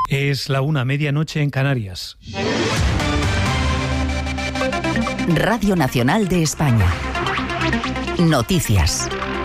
Es la 1:00, medianoche en Canarias. Radio Nacional de España. Noticias.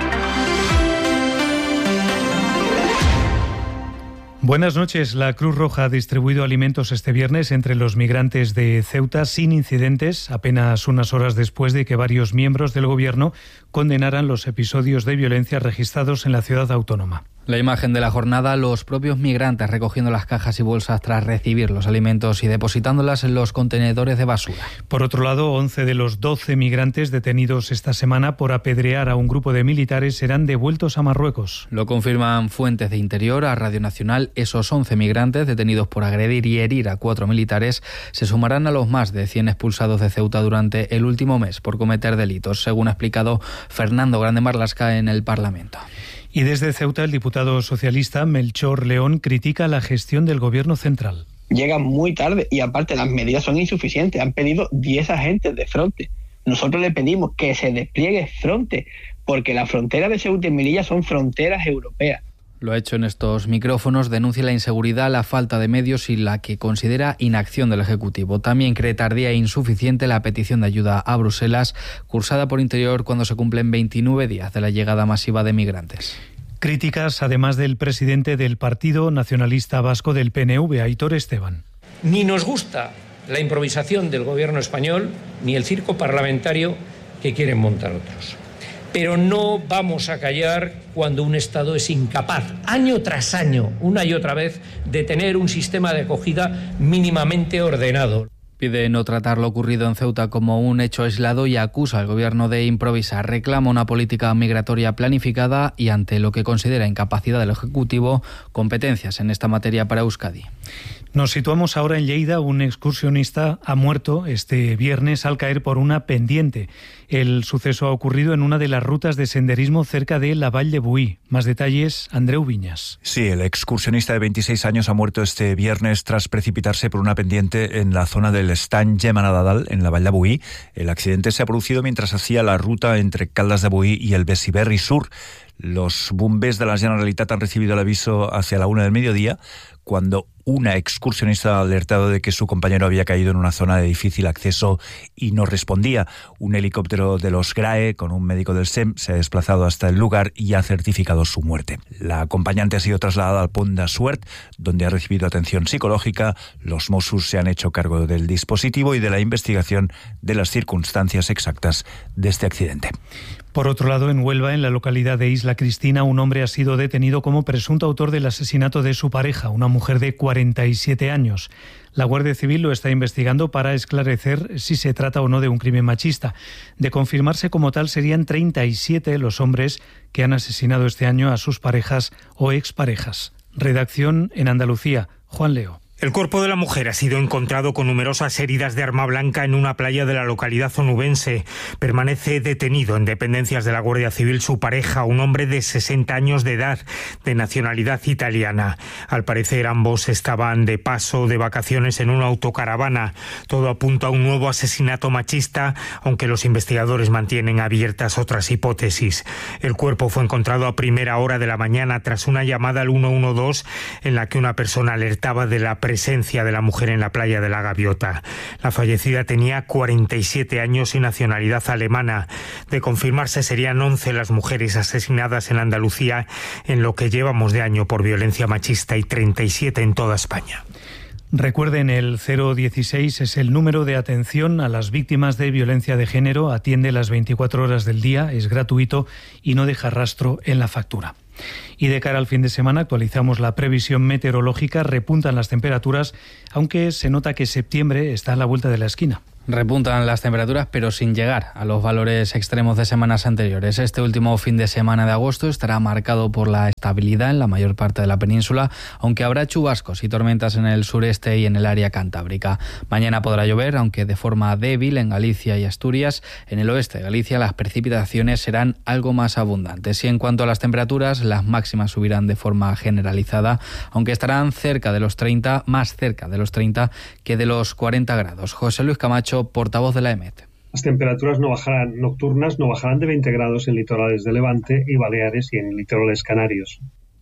Buenas noches. La Cruz Roja ha distribuido alimentos este viernes entre los migrantes de Ceuta sin incidentes, apenas unas horas después de que varios miembros del Gobierno condenaran los episodios de violencia registrados en la ciudad autónoma. La imagen de la jornada, los propios migrantes recogiendo las cajas y bolsas tras recibir los alimentos y depositándolas en los contenedores de basura. Por otro lado, 11 de los 12 migrantes detenidos esta semana por apedrear a un grupo de militares serán devueltos a Marruecos. Lo confirman fuentes de Interior a Radio Nacional. Esos 11 migrantes detenidos por agredir y herir a 4 militares se sumarán a los más de 100 expulsados de Ceuta durante el último mes por cometer delitos, según ha explicado Fernando Grande Marlaska en el Parlamento. Y desde Ceuta, el diputado socialista Melchor León critica la gestión del Gobierno central. Llegan muy tarde y aparte las medidas son insuficientes. Han pedido 10 agentes de Frontex. Nosotros le pedimos que se despliegue Frontex, porque las fronteras de Ceuta y Melilla son fronteras europeas. Lo ha hecho en estos micrófonos, denuncia la inseguridad, la falta de medios y la que considera inacción del Ejecutivo. También cree tardía e insuficiente la petición de ayuda a Bruselas, cursada por Interior cuando se cumplen 29 días de la llegada masiva de migrantes. Críticas, además del presidente del Partido Nacionalista Vasco del PNV, Aitor Esteban. Ni nos gusta la improvisación del Gobierno español, ni el circo parlamentario que quieren montar otros. Pero no vamos a callar cuando un Estado es incapaz, año tras año, una y otra vez, de tener un sistema de acogida mínimamente ordenado. Pide no tratar lo ocurrido en Ceuta como un hecho aislado y acusa al Gobierno de improvisar. Reclama una política migratoria planificada y, ante lo que considera incapacidad del Ejecutivo, competencias en esta materia para Euskadi. Nos situamos ahora en Lleida. Un excursionista ha muerto este viernes al caer por una pendiente. El suceso ha ocurrido en una de las rutas de senderismo cerca de la Vall de Boí. Más detalles, Andreu Viñas. Sí, el excursionista de 26 años ha muerto este viernes tras precipitarse por una pendiente en la zona del Estany Gemanadadal, en la Vall de Boí. El accidente se ha producido mientras hacía la ruta entre Caldas de Boí y el Besiberri Sur. Los bombers de la Generalitat han recibido el aviso hacia la 1:00 del mediodía, cuando una excursionista ha alertado de que su compañero había caído en una zona de difícil acceso y no respondía. Un helicóptero de los GRAE con un médico del SEM se ha desplazado hasta el lugar y ha certificado su muerte. La acompañante ha sido trasladada al Pont de Suert, donde ha recibido atención psicológica. Los Mossos se han hecho cargo del dispositivo y de la investigación de las circunstancias exactas de este accidente. Por otro lado, en Huelva, en la localidad de Isla Cristina, un hombre ha sido detenido como presunto autor del asesinato de su pareja, una mujer de 47 años. La Guardia Civil lo está investigando para esclarecer si se trata o no de un crimen machista. De confirmarse como tal, serían 37 los hombres que han asesinado este año a sus parejas o exparejas. Redacción en Andalucía, Juan Leo. El cuerpo de la mujer ha sido encontrado con numerosas heridas de arma blanca en una playa de la localidad onubense. Permanece detenido en dependencias de la Guardia Civil su pareja, un hombre de 60 años de edad, de nacionalidad italiana. Al parecer ambos estaban de paso de vacaciones en una autocaravana. Todo apunta a un nuevo asesinato machista, aunque los investigadores mantienen abiertas otras hipótesis. El cuerpo fue encontrado a primera hora de la mañana tras una llamada al 112 en la que una persona alertaba de la presencia de la mujer en la playa de la Gaviota. La fallecida tenía 47 años y nacionalidad alemana. De confirmarse, serían 11 las mujeres asesinadas en Andalucía en lo que llevamos de año por violencia machista y 37 en toda España. Recuerden, el 016 es el número de atención a las víctimas de violencia de género. Atiende las 24 horas del día, es gratuito y no deja rastro en la factura. Y de cara al fin de semana actualizamos la previsión meteorológica. Repuntan las temperaturas, aunque se nota que septiembre está a la vuelta de la esquina. Repuntan las temperaturas, pero sin llegar a los valores extremos de semanas anteriores. Este último fin de semana de agosto estará marcado por la estabilidad en la mayor parte de la península, aunque habrá chubascos y tormentas en el sureste y en el área cantábrica. Mañana podrá llover, aunque de forma débil en Galicia y Asturias. En el oeste de Galicia las precipitaciones serán algo más abundantes. Y en cuanto a las temperaturas, las máximas subirán de forma generalizada, aunque estarán cerca de los 30, más cerca de los 30 que de los 40 grados. José Luis Camacho, portavoz de la EMET. Las temperaturas nocturnas no bajarán de 20 grados en litorales de Levante y Baleares y en litorales canarios.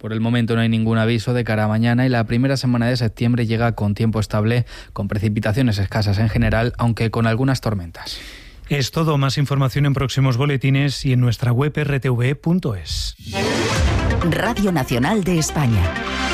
Por el momento no hay ningún aviso de cara a mañana y la primera semana de septiembre llega con tiempo estable, con precipitaciones escasas en general, aunque con algunas tormentas. Es todo. Más información en próximos boletines y en nuestra web rtv.es. Radio Nacional de España.